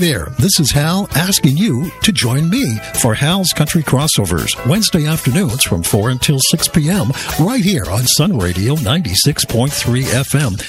there, this is Hal asking you to join me for Hal's Country Crossovers, Wednesday afternoons from 4 until 6 p.m., right here on Sun Radio 96.3 FM.